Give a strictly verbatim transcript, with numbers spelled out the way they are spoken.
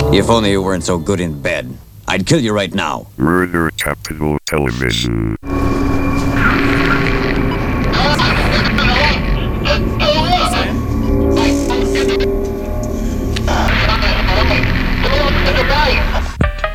If only you weren't so good in bed. I'd kill you right now. Murder Capital Television.